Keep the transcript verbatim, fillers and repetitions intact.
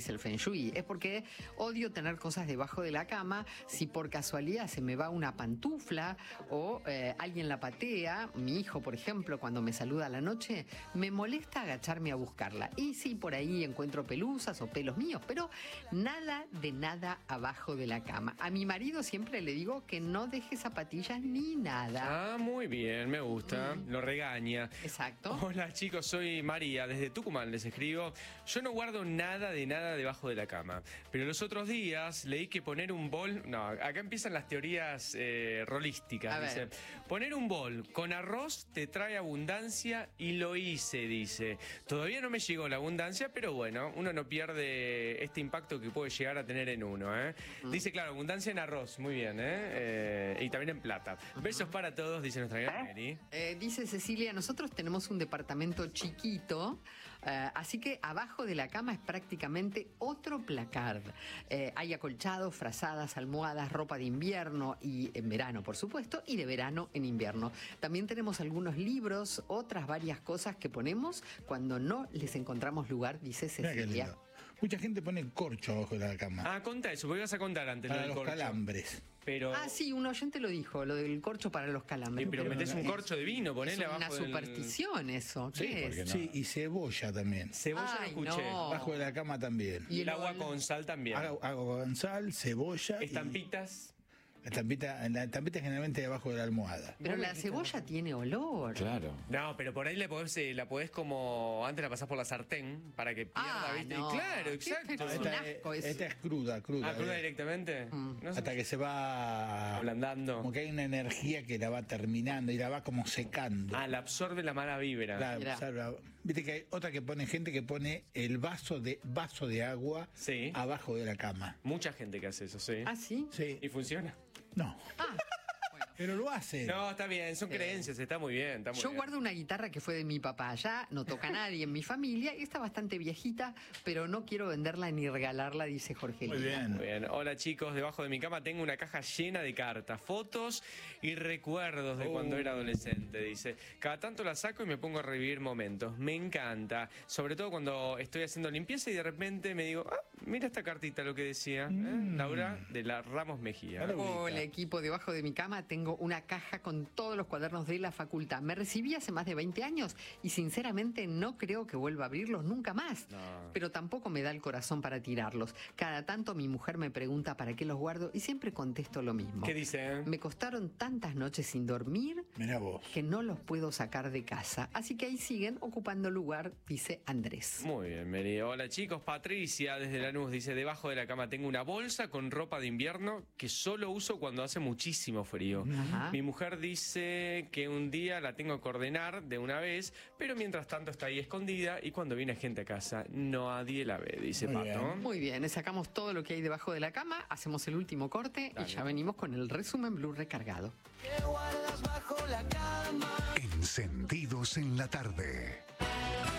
dice el Feng Shui. Es porque odio tener cosas debajo de la cama. Si por casualidad se me va una pantufla o eh, alguien la patea, mi hijo, por ejemplo, cuando me saluda a la noche, me molesta agacharme a buscarla. Y sí, por ahí encuentro pelusas o pelos míos, pero nada de nada abajo de la cama. A mi marido siempre le digo que no deje zapatillas ni nada. Ah, muy bien, me gusta. Mm. Lo regaña. Exacto. Hola chicos, soy María, desde Tucumán les escribo. Yo no guardo nada de nada debajo de la cama, pero los otros días leí que poner un bol... No, acá empiezan las teorías eh, rolísticas. A dice, ver. Poner un bol con arroz te trae abundancia y lo hice, dice. Todavía no me llegó la abundancia, pero bueno, uno no pierde este impacto que puede llegar a tener en uno. ¿eh? Uh-huh. Dice, claro, abundancia en arroz, muy bien, ¿eh? Eh, y también en plata. Uh-huh. Besos para todos, dice nuestra amiga Mary. Eh, dice Cecilia, nosotros tenemos un departamento chiquito, eh, así que abajo de la cama es prácticamente otro placard. Eh, hay acolchados, frazadas, almohadas, ropa de invierno y en verano, por supuesto, y de verano en invierno. También tenemos algunos libros, otras varias cosas que ponemos cuando no les encontramos lugar, dice Cecilia. Mucha gente pone corcho abajo de la cama. Ah, contá eso, porque ibas a contar antes. Para lo del los corcho. calambres. Pero... Ah, sí, un oyente lo dijo, lo del corcho para los calambres. Sí, pero, pero metés un corcho de vino, ponele es abajo. Es una superstición del... eso. Sí, ¿Qué es? No? Sí, y cebolla también. Cebolla Ay, lo escuché. No. Abajo de la cama también. Y el agua con sal también. Agua con sal, cebolla. Estampitas. Y... La estampita, la estampita generalmente debajo de la almohada. Pero la cebolla tiene olor. Claro. No, pero por ahí le podés, la podés como... Antes la pasás por la sartén para que pierda, ah, ¿viste? No. Claro, exacto. Es un asco eso. Esta es cruda, cruda. Ah, cruda directamente. Mm. No sé. Hasta que se va... ablandando. Como que hay una energía que la va terminando y la va como secando. Ah, la absorbe la mala vibra. Claro, viste que hay otra que pone gente que pone el vaso de vaso de agua sí. abajo de la cama. Mucha gente que hace eso, sí. ¿Ah, sí? Sí. ¿Y funciona? No. Ah. Pero lo hace. No, está bien, son creencias, está muy bien. Está muy Yo bien. guardo una guitarra que fue de mi papá. Ya no toca nadie en mi familia y está bastante viejita, pero no quiero venderla ni regalarla, dice Jorge. Muy bien. Muy bien. Hola chicos, debajo de mi cama tengo una caja llena de cartas, fotos y recuerdos de oh. cuando era adolescente, dice. Cada tanto la saco y me pongo a revivir momentos. Me encanta. Sobre todo cuando estoy haciendo limpieza y de repente me digo, ah, mira esta cartita lo que decía. Mm. ¿eh? Laura de la Ramos Mejía. Hola equipo, debajo de mi cama tengo una caja con todos los cuadernos de la facultad. Me recibí hace más de veinte años y sinceramente no creo que vuelva a abrirlos nunca más. No. Pero tampoco me da el corazón para tirarlos. Cada tanto mi mujer me pregunta para qué los guardo y siempre contesto lo mismo. ¿Qué dice? Me costaron tantas noches sin dormir Mirá vos. que no los puedo sacar de casa. Así que ahí siguen ocupando lugar, dice Andrés. Muy bien, Mary. Hola chicos, Patricia desde Lanús dice, debajo de la cama tengo una bolsa con ropa de invierno que solo uso cuando hace muchísimo frío. Ajá. Mi mujer dice que un día la tengo que ordenar de una vez, pero mientras tanto está ahí escondida y cuando viene gente a casa nadie la ve, dice Muy Pato. bien. Muy bien, sacamos todo lo que hay debajo de la cama, hacemos el último corte Dale. y ya venimos con el resumen Blue recargado. ¿Qué guardas bajo la cama? Encendidos en la tarde.